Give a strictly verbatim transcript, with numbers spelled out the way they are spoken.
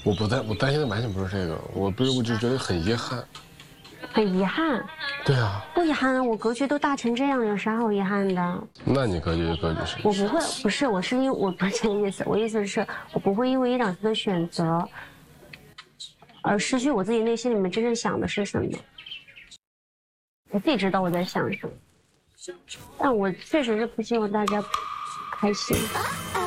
我不担，我担心的完全不是这个，我不是，我只是觉得很遗憾。 很遗憾。 对啊。 不遗憾啊，我格局都大成这样，有啥好遗憾的？ 那你格局就格局是？ 我不会，不是，我是因为我不是这个意思，我意思是我不会因为一两次的选择而失去我自己内心里面真正想的是什么。我自己知道我在想什么，但我确实是不希望大家不开心。